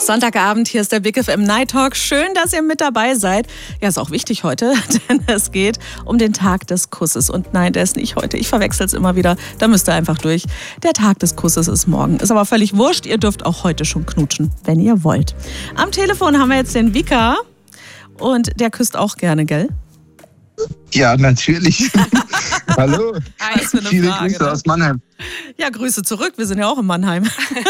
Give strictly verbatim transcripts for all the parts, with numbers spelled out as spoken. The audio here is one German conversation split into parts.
Sonntagabend, hier ist der Big F M Night Talk. Schön, dass ihr mit dabei seid. Ja, ist auch wichtig heute, denn es geht um den Tag des Kusses. Und nein, der ist nicht heute. Ich verwechsel es immer wieder. Da müsst ihr einfach durch. Der Tag des Kusses ist morgen. Ist aber völlig wurscht. Ihr dürft auch heute schon knutschen, wenn ihr wollt. Am Telefon haben wir jetzt den Vika. Und der küsst auch gerne, gell? Ja, natürlich. Hallo. Hi, ist für eine Viele Frage, Grüße ne? aus Mannheim. Ja, Grüße zurück. Wir sind ja auch in Mannheim.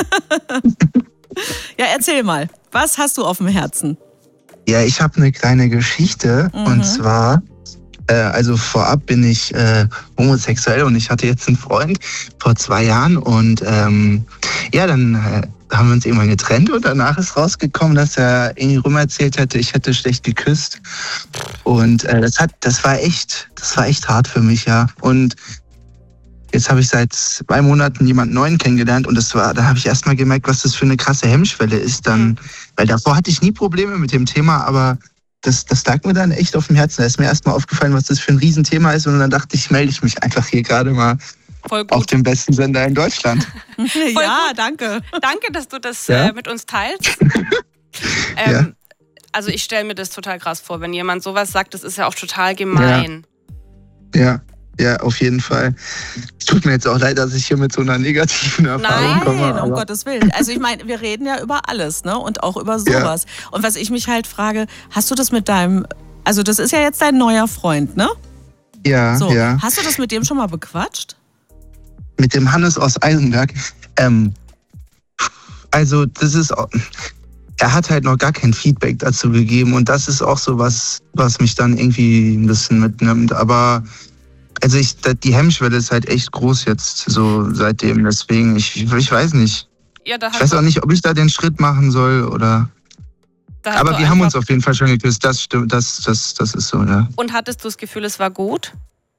Ja, erzähl mal. Was hast du auf dem Herzen? Ja, ich habe eine kleine Geschichte. Mhm. Und zwar, äh, also vorab bin ich äh, homosexuell und ich hatte jetzt einen Freund vor zwei Jahren. Und ähm, ja, dann äh, haben wir uns irgendwann getrennt und danach ist rausgekommen, dass er irgendwie rum erzählt hätte, ich hätte schlecht geküsst. Und äh, das hat, das war echt, das war echt hart für mich, ja. Und jetzt habe ich seit zwei Monaten jemanden Neuen kennengelernt und das war, da habe ich erst mal gemerkt, was das für eine krasse Hemmschwelle ist dann. Mhm. Weil davor hatte ich nie Probleme mit dem Thema, aber das, das lag mir dann echt auf dem Herzen. Da ist mir erst mal aufgefallen, was das für ein Riesenthema ist und dann dachte ich, melde ich mich einfach hier gerade mal auf dem besten Sender in Deutschland. Ja, danke. Danke, dass du das Ja? äh, mit uns teilst. ähm, Ja. Also ich stelle mir das total krass vor, wenn jemand sowas sagt, das ist ja auch total gemein. Ja, ja, auf jeden Fall. Es tut mir jetzt auch leid, dass ich hier mit so einer negativen Erfahrung Nein, komme. Nein, um Gottes Willen. Also ich meine, wir reden ja über alles, ne? Und auch über sowas. Ja. Und was ich mich halt frage, hast du das mit deinem, also das ist ja jetzt dein neuer Freund, ne? Ja, So, ja. hast du das mit dem schon mal bequatscht? Mit dem Hannes aus Eisenberg. Ähm, also das ist, er hat halt noch gar kein Feedback dazu gegeben und das ist auch so was, was mich dann irgendwie ein bisschen mitnimmt. Aber also ich, die Hemmschwelle ist halt echt groß jetzt so seitdem. Deswegen, ich, ich weiß nicht. Ja, da Ich weiß auch nicht, ob ich da den Schritt machen soll oder. Aber wir haben uns auf jeden Fall schon geküsst. Das stimmt, das, das, das ist so, ja. Und hattest du das Gefühl, es war gut?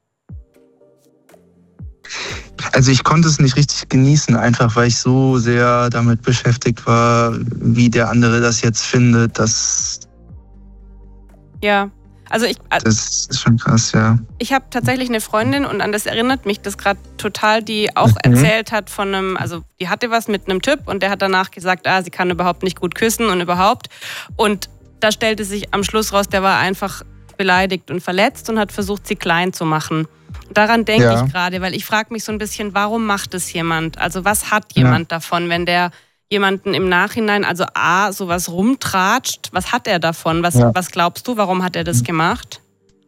Also ich konnte es nicht richtig genießen, einfach weil ich so sehr damit beschäftigt war, wie der andere das jetzt findet. Das, Ja. Also ich, das ist schon krass, ja. ich habe tatsächlich eine Freundin und an das erinnert mich das gerade total, die auch Mhm. erzählt hat von einem, also die hatte was mit einem Typ und der hat danach gesagt, ah, sie kann überhaupt nicht gut küssen und überhaupt. Und da stellte sich am Schluss raus, der war einfach beleidigt und verletzt und hat versucht, sie klein zu machen. Daran denke Ja. ich gerade, weil ich frage mich so ein bisschen, warum macht es jemand? Also was hat jemand Ja. davon, wenn der jemanden im Nachhinein, also A, sowas rumtratscht, was hat er davon? Was, Ja. was glaubst du, warum hat er das gemacht?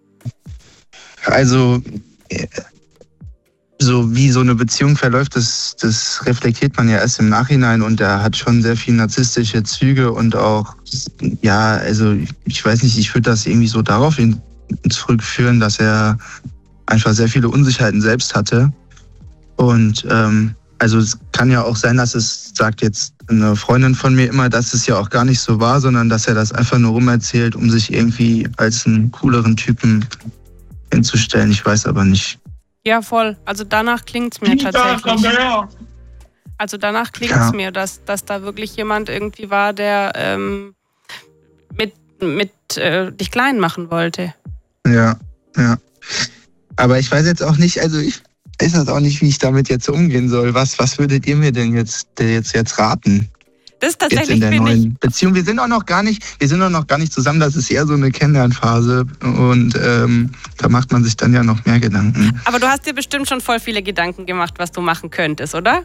Also äh, so wie so eine Beziehung verläuft, das, das reflektiert man ja erst im Nachhinein und er hat schon sehr viel narzisstische Züge und auch, ja, also ich weiß nicht, ich würde das irgendwie so darauf hin zurückführen, dass er einfach sehr viele Unsicherheiten selbst hatte. Und ähm, also es kann ja auch sein, dass es, sagt jetzt eine Freundin von mir immer, dass es ja auch gar nicht so war, sondern dass er das einfach nur rumerzählt, um sich irgendwie als einen cooleren Typen hinzustellen. Ich weiß aber nicht. Ja, voll. Also danach klingt es mir tatsächlich. Also danach klingt es Ja. mir, dass, dass da wirklich jemand irgendwie war, der ähm, mit, mit äh, dich klein machen wollte. Ja, ja. Aber ich weiß jetzt auch nicht, also ich weiß jetzt auch nicht, wie ich damit jetzt umgehen soll. Was, was würdet ihr mir denn jetzt, jetzt, jetzt raten? Das ist Jetzt in tatsächlich, der finde ich, neuen Beziehung. Wir sind auch noch gar nicht, wir sind auch noch gar nicht zusammen. Das ist eher so eine Kennenlernphase und ähm, da macht man sich dann ja noch mehr Gedanken. aber du hast dir bestimmt schon voll viele Gedanken gemacht, was du machen könntest, oder?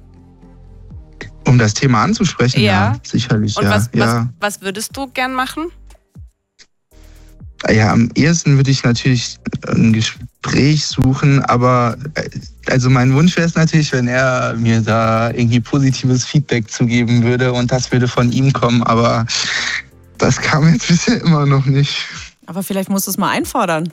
Um das Thema anzusprechen, ja, Ja. sicherlich, Und ja. was, ja. was, was würdest du gern machen? Ja, am ehesten würde ich natürlich ein Gespräch suchen, aber äh, also mein Wunsch wäre es natürlich, wenn er mir da irgendwie positives Feedback zugeben würde und das würde von ihm kommen, aber das kam jetzt bisher immer noch nicht. Aber vielleicht musst du es mal einfordern.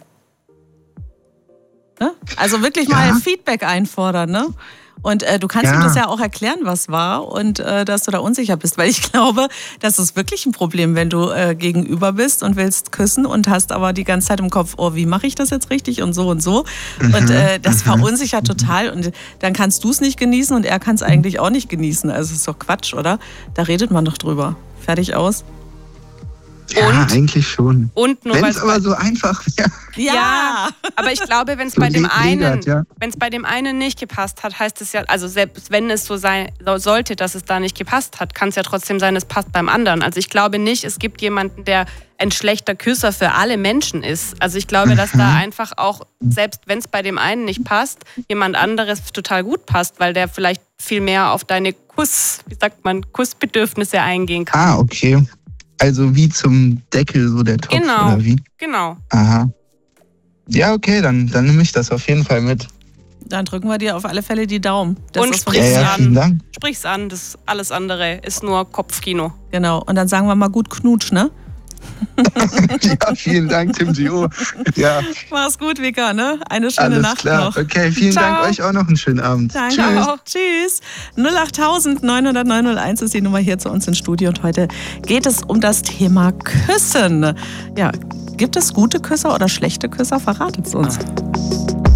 Ne? Also wirklich Ja. mal Feedback einfordern, ne? Und äh, du kannst Ja. ihm das ja auch erklären, was war und äh, dass du da unsicher bist. Weil ich glaube, das ist wirklich ein Problem, wenn du äh, gegenüber bist und willst küssen und hast aber die ganze Zeit im Kopf, oh, wie mache ich das jetzt richtig und so und so. Mhm. Und äh, das Mhm. verunsichert total. Und dann kannst du es nicht genießen und er kann es eigentlich auch nicht genießen. Also das ist doch Quatsch, oder? Da redet man doch drüber. Fertig aus. Ja, und, eigentlich schon. Und nur wenn weil es aber so einfach wäre. Ja. Ja, aber ich glaube, wenn es So bei dem le- einen, ledert, ja. wenn es bei dem einen nicht gepasst hat, heißt es ja, also selbst wenn es so sein so sollte, dass es da nicht gepasst hat, kann es ja trotzdem sein, es passt beim anderen. Also ich glaube nicht, es gibt jemanden, der ein schlechter Küsser für alle Menschen ist. Also ich glaube, dass da einfach auch, selbst wenn es bei dem einen nicht passt, jemand anderes total gut passt, weil der vielleicht viel mehr auf deine Kuss, wie sagt man, Kussbedürfnisse eingehen kann. Ah, okay. Also wie zum Deckel, so der Topf Genau. oder wie? Genau. Aha. Ja, okay, dann, dann nehme ich das auf jeden Fall mit. Dann drücken wir dir auf alle Fälle die Daumen. Das Und ist sprich's Ja, ja, an. vielen Dank. Sprich's an, das alles andere ist nur Kopfkino. Genau. Und dann sagen wir mal gut Knutsch, ne? Ja, vielen Dank, Tim Gio. Ja, Mach's gut, Vika, ne? Eine schöne alles Nacht klar. noch. Okay, vielen Ciao. Dank euch auch noch einen schönen Abend. Danke. Tschüss. Auch. Tschüss. null acht neun null neun null eins ist die Nummer hier zu uns ins Studio. Und heute geht es um das Thema Küssen. Ja, gibt es gute Küsser oder schlechte Küsser? Verratet es uns.